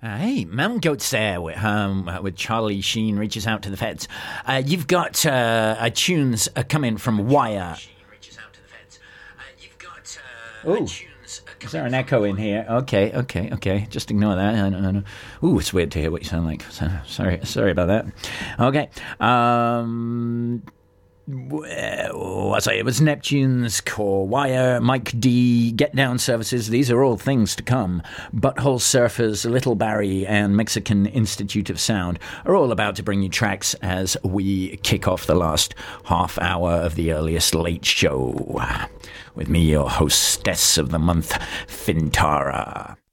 Hey, Mountain Goat's there with Charlie Sheen reaches out to the feds. You've got tunes coming from Wire. Oh, is there an echo in here? Okay. Just ignore that. I don't know. Ooh, it's weird to hear what you sound like. Sorry about that. Okay. It was Neptune's Core, Wire, Mike D, Get Down Services. These are all things to come. Butthole Surfers, Little Barry, and Mexican Institute of Sound are all about to bring you tracks as we kick off the last half hour of the earliest late show. With me, your hostess of the month, Fintara.